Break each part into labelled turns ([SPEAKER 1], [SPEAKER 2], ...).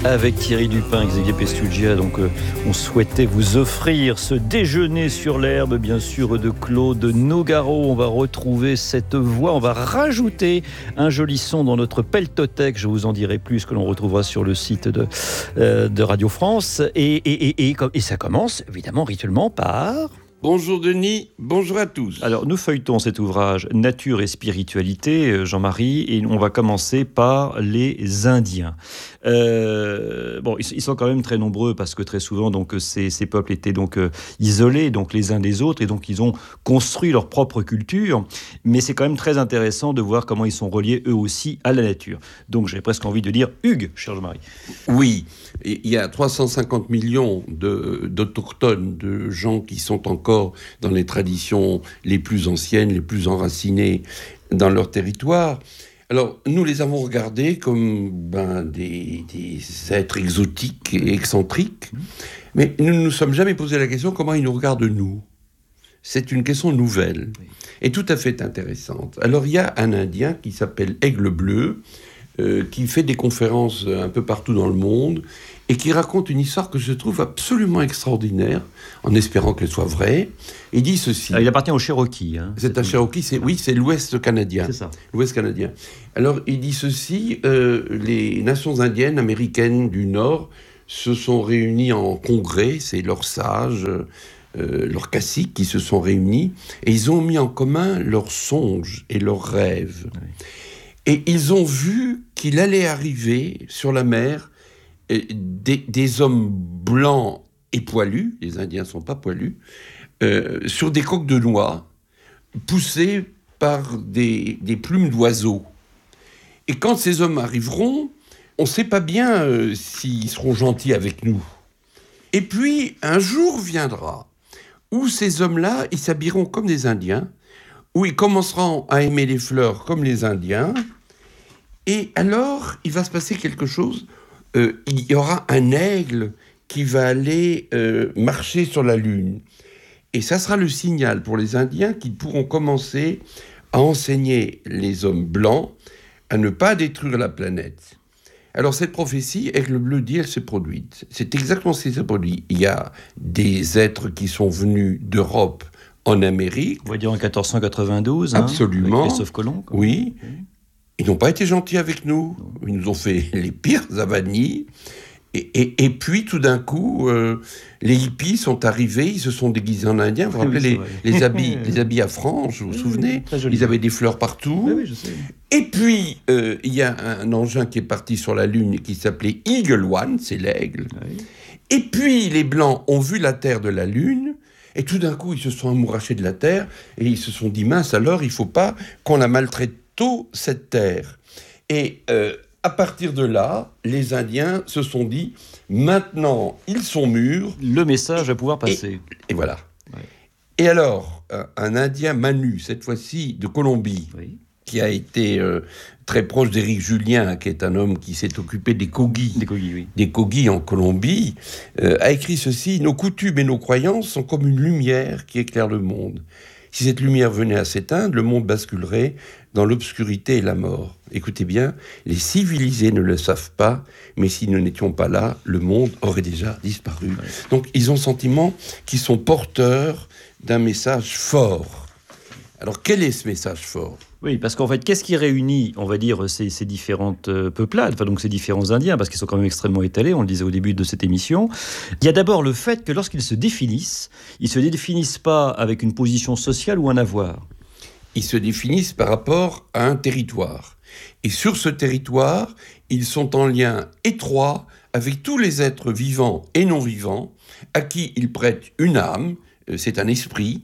[SPEAKER 1] avec Thierry Dupin et Xavier Pestugia. Donc, on souhaitait vous offrir ce déjeuner sur l'herbe, bien sûr, de Claude Nougaro. On va retrouver cette voix, on va rajouter un joli son dans notre peltothèque. Je vous en dirai plus, que l'on retrouvera sur le site de Radio France. Et ça commence, évidemment, rituellement par...
[SPEAKER 2] Bonjour Denis, bonjour à tous.
[SPEAKER 1] Alors, nous feuilletons cet ouvrage Nature et spiritualité, Jean-Marie, et on va commencer par les Indiens. Ils sont quand même très nombreux parce que très souvent, donc, ces peuples étaient donc isolés, donc les uns des autres, et donc ils ont construit leur propre culture. Mais c'est quand même très intéressant de voir comment ils sont reliés eux aussi à la nature. Donc, j'ai presque envie de dire Hugues, cher Jean-Marie.
[SPEAKER 2] Oui, il y a 350 millions d'autochtones, de gens qui sont encore dans les traditions les plus anciennes, les plus enracinées dans leur territoire. Alors, nous les avons regardés comme des êtres exotiques et excentriques, mais nous ne nous sommes jamais posé la question comment ils nous regardent nous. C'est une question nouvelle et tout à fait intéressante. Alors, il y a un Indien qui s'appelle Aigle Bleu, qui fait des conférences un peu partout dans le monde et qui raconte une histoire que je trouve absolument extraordinaire, en espérant qu'elle soit vraie. Il dit ceci.
[SPEAKER 1] Il appartient au Cherokee.
[SPEAKER 2] C'est un Cherokee, c'est l'Ouest canadien.
[SPEAKER 1] C'est ça.
[SPEAKER 2] L'Ouest canadien. Alors, il dit ceci, les nations indiennes, américaines du Nord, se sont réunies en congrès, c'est leurs sages, leurs caciques qui se sont réunis, et ils ont mis en commun leurs songes et leurs rêves. Oui. Et ils ont vu qu'il allait arriver sur la mer des hommes blancs et poilus, les Indiens ne sont pas poilus, sur des coques de noix, poussés par des plumes d'oiseaux. Et quand ces hommes arriveront, on ne sait pas bien s'ils seront gentils avec nous. Et puis, un jour viendra où ces hommes-là, ils s'habilleront comme des Indiens, où ils commenceront à aimer les fleurs comme les Indiens. Et alors, il va se passer quelque chose. Il y aura un aigle qui va aller marcher sur la Lune. Et ça sera le signal pour les Indiens qu'ils pourront commencer à enseigner les hommes blancs à ne pas détruire la planète. Alors, cette prophétie, Aigle Bleu dit, elle s'est produite. C'est exactement ce qui s'est produit. Il y a des êtres qui sont venus d'Europe en Amérique.
[SPEAKER 1] On va dire en 1492.
[SPEAKER 2] Absolument.
[SPEAKER 1] Avec Christophe Colomb.
[SPEAKER 2] Oui. Ils n'ont pas été gentils avec nous. Ils nous ont fait les pires avanies. Et puis, tout d'un coup, les hippies sont arrivés, ils se sont déguisés en indiens. Vous vous rappelez les habits à franges, vous vous souvenez ? Ils avaient des fleurs partout.
[SPEAKER 1] Oui, je sais.
[SPEAKER 2] Et puis, il y a un engin qui est parti sur la Lune qui s'appelait Eagle One, c'est l'aigle. Oui. Et puis, les Blancs ont vu la Terre de la Lune. Et tout d'un coup, ils se sont amourachés de la Terre. Et ils se sont dit, mince, alors, il ne faut pas qu'on la maltraite cette terre. Et à partir de là, les Indiens se sont dit, maintenant, ils sont mûrs.
[SPEAKER 1] Le message va pouvoir passer.
[SPEAKER 2] Et voilà.
[SPEAKER 1] Ouais.
[SPEAKER 2] Et alors, un Indien Manu, cette fois-ci de Colombie,
[SPEAKER 1] oui.
[SPEAKER 2] qui a été très proche d'Éric Julien, qui est un homme qui s'est occupé des Kogis. Des Kogis en Colombie, a écrit ceci, « Nos coutumes et nos croyances sont comme une lumière qui éclaire le monde. Si cette lumière venait à s'éteindre, le monde basculerait dans l'obscurité et la mort. Écoutez bien, les civilisés ne le savent pas, mais si nous n'étions pas là, le monde aurait déjà disparu. » Donc, ils ont le sentiment qu'ils sont porteurs d'un message fort. Alors, quel est ce message fort ?
[SPEAKER 1] Oui, parce qu'en fait, qu'est-ce qui réunit, on va dire, ces différentes peuplades, enfin donc ces différents Indiens, parce qu'ils sont quand même extrêmement étalés, on le disait au début de cette émission. Il y a d'abord le fait que lorsqu'ils se définissent, ils se définissent pas avec une position sociale ou un avoir.
[SPEAKER 2] Ils se définissent par rapport à un territoire. Et sur ce territoire, ils sont en lien étroit avec tous les êtres vivants et non vivants, à qui ils prêtent une âme, c'est un esprit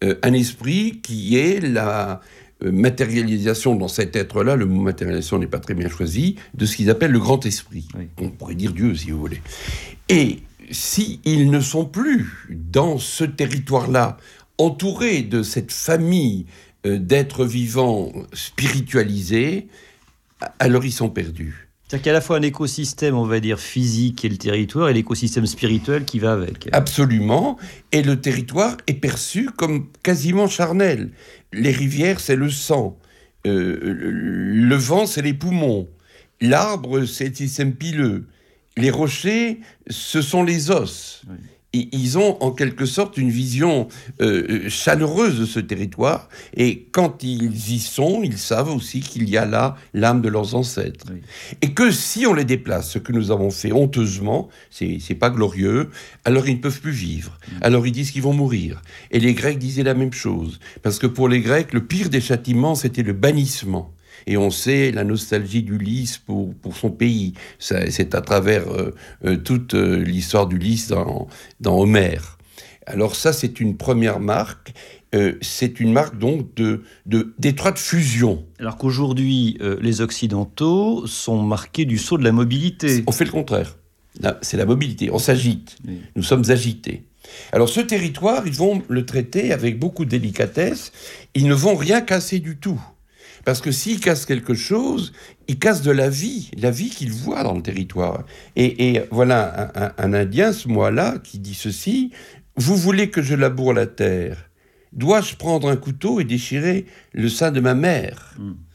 [SPEAKER 2] qui est la matérialisation dans cet être-là, le mot matérialisation n'est pas très bien choisi, de ce qu'ils appellent le grand esprit. Oui. On pourrait dire Dieu, si vous voulez. Et s'ils ne sont plus dans ce territoire-là, entourés de cette famille d'êtres vivants spiritualisés, alors ils sont perdus.
[SPEAKER 1] C'est-à-dire qu'il y a à la fois un écosystème, on va dire, physique et le territoire, et l'écosystème spirituel qui va avec.
[SPEAKER 2] Absolument. Et le territoire est perçu comme quasiment charnel. Les rivières, c'est le sang. Le vent, c'est les poumons. L'arbre, c'est le système pileux. les rochers, ce sont les os.
[SPEAKER 1] Oui.
[SPEAKER 2] Ils ont en quelque sorte une vision chaleureuse de ce territoire, et quand ils y sont, ils savent aussi qu'il y a là l'âme de leurs ancêtres.
[SPEAKER 1] Oui.
[SPEAKER 2] Et que si on les déplace, ce que nous avons fait honteusement, c'est pas glorieux, alors ils ne peuvent plus vivre. Alors ils disent qu'ils vont mourir. Et les Grecs disaient la même chose, parce que pour les Grecs, le pire des châtiments, c'était le bannissement. Et on sait la nostalgie d'Ulysse pour son pays. C'est à travers toute l'histoire d'Ulysse dans Homère. Alors ça, c'est une première marque. C'est une marque donc d'étroite fusion.
[SPEAKER 1] Alors qu'aujourd'hui, les Occidentaux sont marqués du sceau de la mobilité.
[SPEAKER 2] On fait le contraire. Là, c'est la mobilité. On s'agite.
[SPEAKER 1] Oui.
[SPEAKER 2] Nous sommes agités. Alors ce territoire, ils vont le traiter avec beaucoup de délicatesse. Ils ne vont rien casser du tout. Parce que s'ils cassent quelque chose, ils cassent de la vie qu'ils voient dans le territoire. Et voilà un Indien, ce mois-là, qui dit ceci: « Vous voulez que je laboure la terre? Dois-je prendre un couteau et déchirer le sein de ma mère ?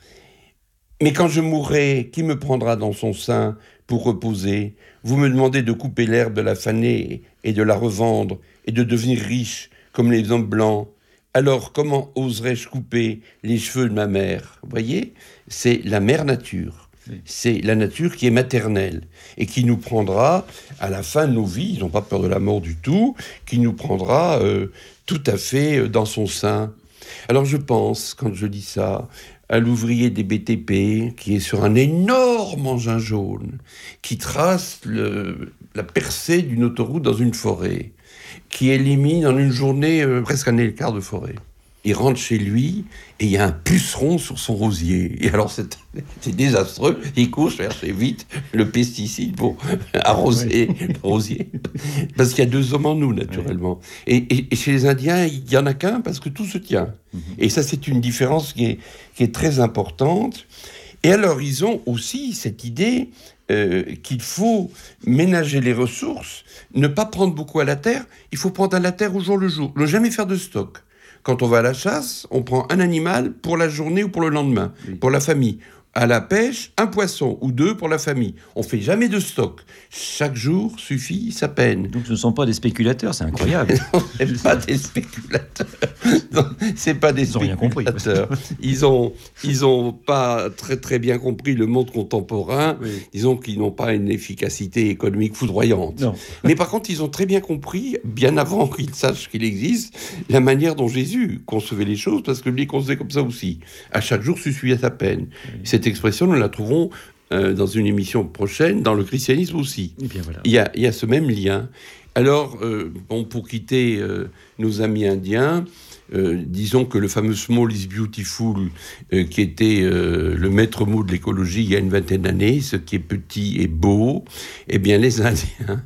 [SPEAKER 2] Mais quand je mourrai, qui me prendra dans son sein pour reposer? Vous me demandez de couper l'herbe, de la faner et de la revendre et de devenir riche comme les hommes blancs. Alors, comment oserais-je couper les cheveux de ma mère ?» Vous voyez, c'est la mère nature. Oui. C'est la nature qui est maternelle et qui nous prendra à la fin de nos vies, ils n'ont pas peur de la mort du tout, qui nous prendra tout à fait dans son sein. Alors je pense, quand je dis ça, à l'ouvrier des BTP qui est sur un énorme engin jaune, qui trace la percée d'une autoroute dans une forêt, qui élimine en une journée presque un quart de forêt. Il rentre chez lui et il y a un puceron sur son rosier. Et alors c'est désastreux. Il court chercher vite le pesticide pour arroser le rosier. Parce qu'il y a 2 hommes en nous, naturellement. Et chez les Indiens, il n'y en a qu'un parce que tout se tient. Et ça, c'est une différence qui est très importante. Et alors, ils ont aussi cette idée qu'il faut ménager les ressources, ne pas prendre beaucoup à la terre. Il faut prendre à la terre au jour le jour, ne jamais faire de stock. Quand on va à la chasse, on prend un animal pour la journée ou pour le lendemain, pour la famille. À la pêche, un poisson ou 2 pour la famille. On ne fait jamais de stock. Chaque jour suffit sa peine.
[SPEAKER 1] Donc ce ne sont pas des spéculateurs, c'est incroyable.
[SPEAKER 2] Non, ce n'est pas des spéculateurs. Non, c'est pas des spéculateurs. Ils ont pas très très bien compris le monde contemporain. Oui. Disons qu'ils n'ont pas une efficacité économique foudroyante. Non. Mais par contre, ils ont très bien compris, bien avant qu'ils sachent qu'il existe, la manière dont Jésus concevait les choses, parce que lui concevait comme ça aussi. À chaque jour suffit à sa peine. Oui. Cette expression, nous la trouvons dans une émission prochaine, dans le christianisme aussi. Et bien voilà. Il y a ce même lien. Alors, pour quitter nos amis indiens, disons que le fameux Small is Beautiful, qui était le maître mot de l'écologie il y a une 20aine d'années, ce qui est petit et beau, eh bien les Indiens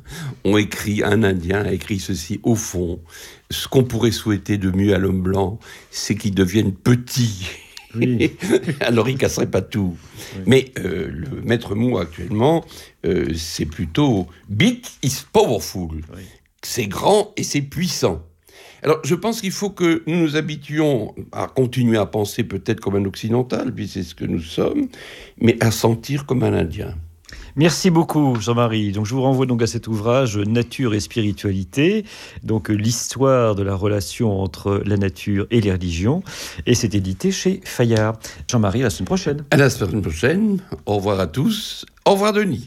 [SPEAKER 2] un Indien a écrit ceci: au fond, ce qu'on pourrait souhaiter de mieux à l'homme blanc, c'est qu'il devienne petit. Oui. Alors il casserait pas tout. Oui. Mais le maître mot actuellement, c'est plutôt big is powerful. Oui. C'est grand et c'est puissant. Alors je pense qu'il faut que nous nous habituions à continuer à penser peut-être comme un occidental, puis c'est ce que nous sommes, mais à sentir comme un Indien.
[SPEAKER 1] Merci beaucoup Jean-Marie. Donc je vous renvoie donc à cet ouvrage Nature et spiritualité, donc l'histoire de la relation entre la nature et les religions, et c'est édité chez Fayard. Jean-Marie, à la semaine prochaine.
[SPEAKER 2] À la semaine prochaine. Au revoir à tous. Au revoir Denis.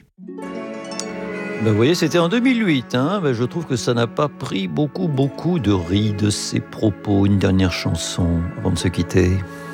[SPEAKER 1] Vous voyez, c'était en 2008. Je trouve que ça n'a pas pris beaucoup de rides, ces propos. Une dernière chanson avant de se quitter.